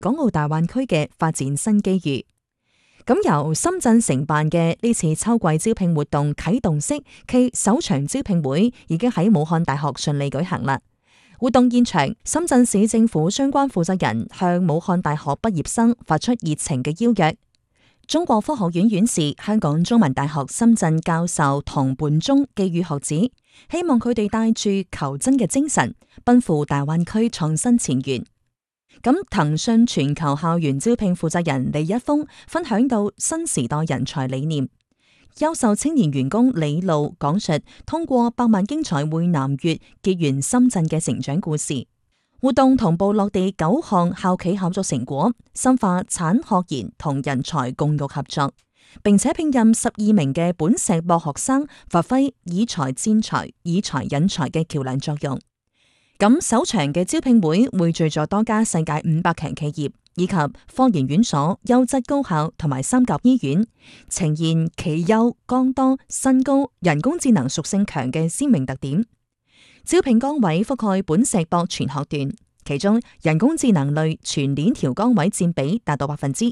港澳大灣區嘅發展新機遇。咁由深圳承辦嘅呢次秋季招聘活動啟動式暨首場招聘會已經喺武漢大學順利舉行啦。活動現場，深圳市政府相關負責人向武漢大學畢業生發出熱情嘅邀約。中國科學院院士、香港中文大學深圳教授唐半忠寄語學子，希望佢哋帶住求真嘅精神，奔赴大灣區創新前沿。咁騰訊全球校園招聘負責人李一峰分享到新時代人才理念，優秀青年員工李路講述通過百萬英才會南粵結緣深圳嘅成長故事。活動同步落地9項校企合作成果，深化產學研同人才共育合作，並且聘任12名嘅本碩博學生，發揮以才戰才、以才引才嘅橋樑作用。咁首場嘅招聘會匯聚咗多家世界500強企業以及科研院所、優質高校同埋三甲醫院，呈現企優、崗多、薪高、人工智能屬性強嘅鮮明特點。招聘崗位覆蓋本碩博全學段，其中人工智能類全鏈條崗位佔比達到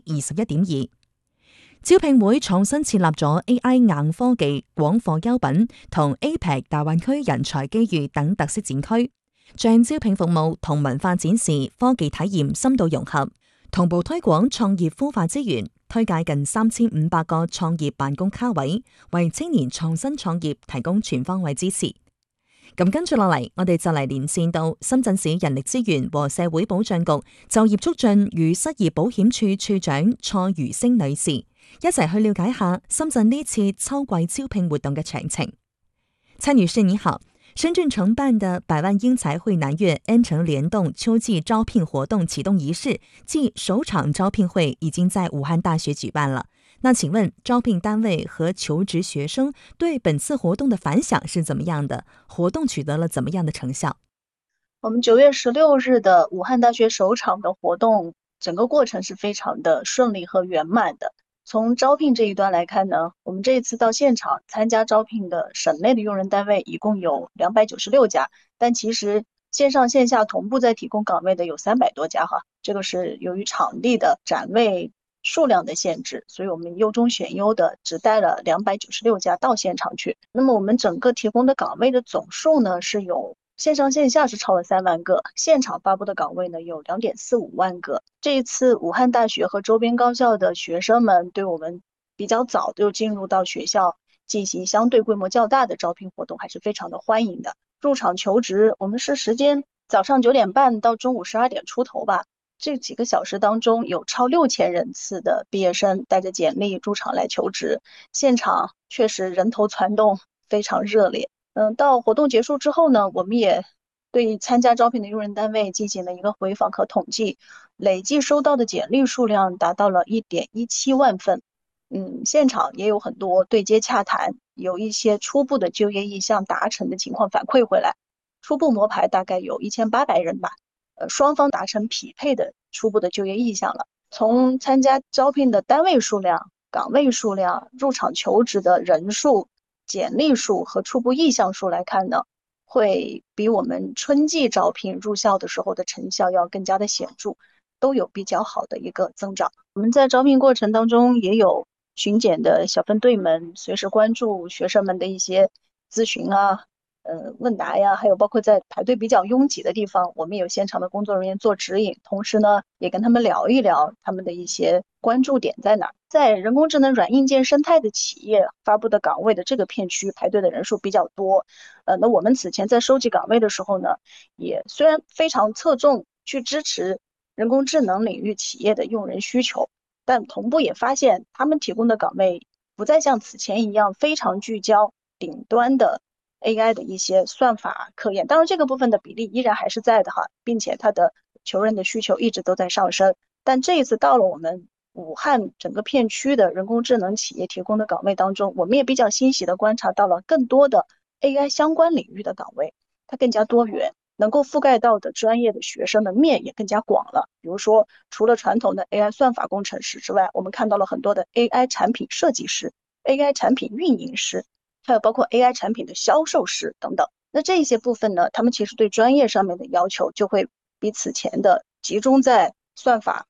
21.2%。招聘會創新設立咗 AI 硬科技廣貨優品同 APEC 大灣區人才機遇等特色展區，將招聘服務同文化展示、科技體驗深度融合，同步推廣創業孵化資源，推介近3500個創業辦公卡位，為青年創新創業提供全方位支持。咁跟住落嚟，我哋就嚟連線到深圳市人力資源和社會保障局就業促進與失業保險處處長蔡如星女士，一齊去了解下深圳呢次秋季招聘活動嘅詳情。蔡女士你好，深圳承辦的百萬英才會南粵 N 城聯動秋季招聘活動啟動儀式暨首場招聘會已經在武漢大學舉辦了。那請問招聘單位和求職學生對本次活動的反響是怎麼樣的？活動取得了怎麼樣的成效？ 我們9月16日的武漢大學首場的活動，整個過程是非常的順利和圓滿的。從招聘這一端來看呢，我們這一次到現場參加招聘的省內的用人單位一共有296家，但其實線上線下同步在提供崗位的有300多家哈。這個是由於場地的展位數量的限制，所以我們優中選優的只帶了296家到現場去。那麼我們整個提供的崗位的總數呢，是有線上線下是超了3萬個，現場發布的崗位呢有2.45萬個。這一次武漢大學和周邊高校的學生們對我們比較早就進入到學校進行相對規模較大的招聘活動，還是非常的歡迎的。入場求職，我們是時間早上9點半到中午12點出頭吧。這幾個小時當中，有超6000人次的畢業生帶着簡歷入場來求職，現場確實人頭攒動，非常熱烈。到活動結束之後呢，我們也對參加招聘的用人單位進行了一個回訪和統計，累計收到的簡歷數量達到了1.17萬份。現場也有很多對接洽談，有一些初步的就業意向達成的情況反饋回來，初步摸排大概有1800人吧。雙方達成匹配的初步的就業意向了。從參加招聘的單位數量、崗位數量、入場求職的人數、簡歷數和初步意向數來看呢，會比我們春季招聘入校的時候的成效要更加的顯著，都有比較好的一個增長。我們在招聘過程當中也有巡檢的小分隊們隨時關注學生們的一些諮詢啊、問答呀，還有包括在排隊比較擁擠的地方，我們有現場的工作人員做指引，同時呢也跟他們聊一聊他們的一些關注點在哪。在人工智能軟硬件生態的企業發布的崗位的這個片區排隊的人數比較多，那我們此前在收集崗位的時候呢，也雖然非常側重去支持人工智能領域企業的用人需求，但同步也發現他們提供的崗位不再像此前一樣非常聚焦頂端的AI 的一些算法科研，當然這個部分的比例依然還是在的哈，並且它的求人的需求一直都在上升。但這一次到了我們武漢整個片區的人工智能企業提供的崗位當中，我們也比較欣喜的觀察到了更多的 AI 相關領域的崗位，它更加多元，能夠覆蓋到的專業的學生的面也更加廣了。比如說除了傳統的 AI 算法工程師之外，我們看到了很多的 AI 產品設計師、AI 產品運營師，還有包括 AI 產品的銷售師等等。那這一些部分呢，他們其實對專業上面的要求就會比此前的集中在算法